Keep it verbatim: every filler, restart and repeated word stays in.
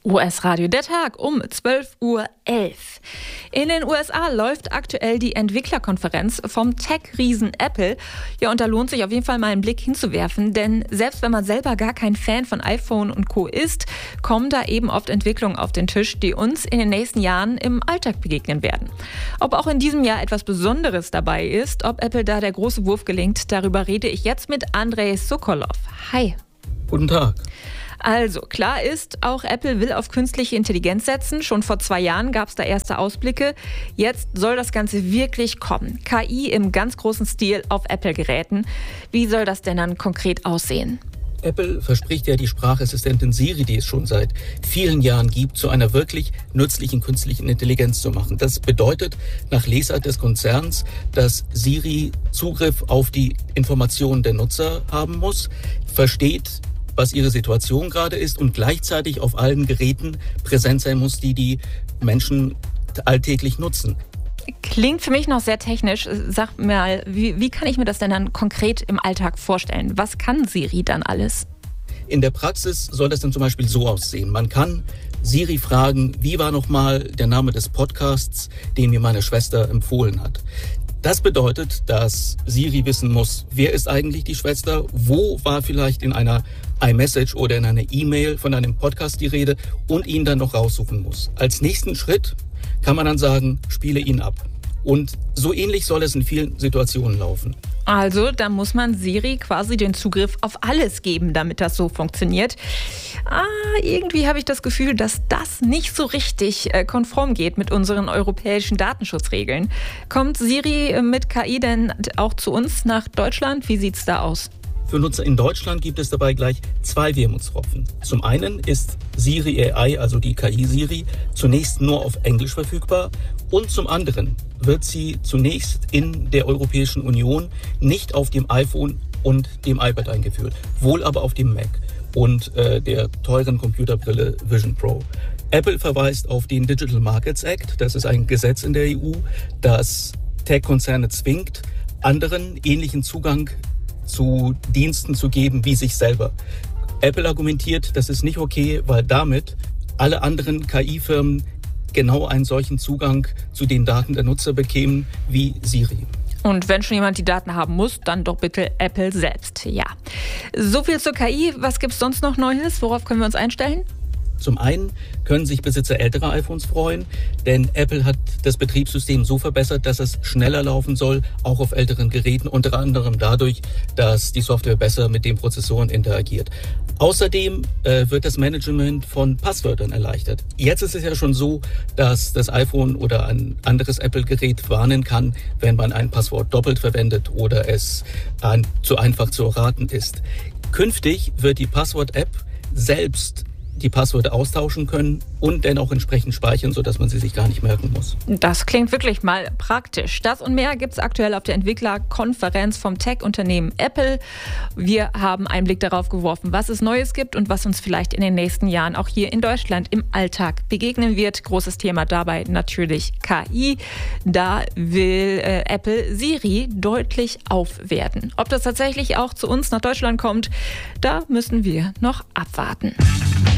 U S-Radio, der Tag um zwölf Uhr elf. In den U S A läuft aktuell die Entwicklerkonferenz vom Tech-Riesen Apple. Ja, und da lohnt sich auf jeden Fall mal einen Blick hinzuwerfen, denn selbst wenn man selber gar kein Fan von iPhone und Co. ist, kommen da eben oft Entwicklungen auf den Tisch, die uns in den nächsten Jahren im Alltag begegnen werden. Ob auch in diesem Jahr etwas Besonderes dabei ist, ob Apple da der große Wurf gelingt, darüber rede ich jetzt mit Andrei Sokolov. Hi. Guten Tag. Also, klar ist, auch Apple will auf künstliche Intelligenz setzen. Schon vor zwei Jahren gab es da erste Ausblicke. Jetzt soll das Ganze wirklich kommen. K I im ganz großen Stil auf Apple-Geräten. Wie soll das denn dann konkret aussehen? Apple verspricht ja die Sprachassistentin Siri, die es schon seit vielen Jahren gibt, zu einer wirklich nützlichen künstlichen Intelligenz zu machen. Das bedeutet nach Lesart des Konzerns, dass Siri Zugriff auf die Informationen der Nutzer haben muss, versteht, was ihre Situation gerade ist und gleichzeitig auf allen Geräten präsent sein muss, die die Menschen alltäglich nutzen. Klingt für mich noch sehr technisch. Sag mal, wie, wie kann ich mir das denn dann konkret im Alltag vorstellen? Was kann Siri dann alles? In der Praxis soll das dann zum Beispiel so aussehen. Man kann Siri fragen, wie war nochmal der Name des Podcasts, den mir meine Schwester empfohlen hat. Das bedeutet, dass Siri wissen muss, wer ist eigentlich die Schwester, wo war vielleicht in einer iMessage oder in einer E-Mail von einem Podcast die Rede und ihn dann noch raussuchen muss. Als nächsten Schritt kann man dann sagen, spiele ihn ab. Und so ähnlich soll es in vielen Situationen laufen. Also, da muss man Siri quasi den Zugriff auf alles geben, damit das so funktioniert. Ah, irgendwie habe ich das Gefühl, dass das nicht so richtig äh, konform geht mit unseren europäischen Datenschutzregeln. Kommt Siri mit K I denn auch zu uns nach Deutschland? Wie sieht's da aus? Für Nutzer in Deutschland gibt es dabei gleich zwei Wermutstropfen. Zum einen ist Siri A I, also die K I Siri, zunächst nur auf Englisch verfügbar und zum anderen wird sie zunächst in der Europäischen Union nicht auf dem iPhone und dem iPad eingeführt, wohl aber auf dem Mac und äh, der teuren Computerbrille Vision Pro. Apple verweist auf den Digital Markets Act, das ist ein Gesetz in der E U, das Tech-Konzerne zwingt, anderen ähnlichen Zugang zu Diensten zu geben wie sich selber. Apple argumentiert, das ist nicht okay, weil damit alle anderen K I-Firmen genau einen solchen Zugang zu den Daten der Nutzer bekämen wie Siri. Und wenn schon jemand die Daten haben muss, dann doch bitte Apple selbst. Ja. So viel zur K I. Was gibt's sonst noch Neues? Worauf können wir uns einstellen? Zum einen können sich Besitzer älterer iPhones freuen, denn Apple hat das Betriebssystem so verbessert, dass es schneller laufen soll, auch auf älteren Geräten, unter anderem dadurch, dass die Software besser mit den Prozessoren interagiert. Außerdem äh, wird das Management von Passwörtern erleichtert. Jetzt ist es ja schon so, dass das iPhone oder ein anderes Apple-Gerät warnen kann, wenn man ein Passwort doppelt verwendet oder es ein, zu einfach zu erraten ist. Künftig wird die Passwort-App selbst die Passwörter austauschen können und dann auch entsprechend speichern, sodass man sie sich gar nicht merken muss. Das klingt wirklich mal praktisch. Das und mehr gibt es aktuell auf der Entwicklerkonferenz vom Tech-Unternehmen Apple. Wir haben einen Blick darauf geworfen, was es Neues gibt und was uns vielleicht in den nächsten Jahren auch hier in Deutschland im Alltag begegnen wird. Großes Thema dabei natürlich K I. Da will äh, Apple Siri deutlich aufwerten. Ob das tatsächlich auch zu uns nach Deutschland kommt, da müssen wir noch abwarten.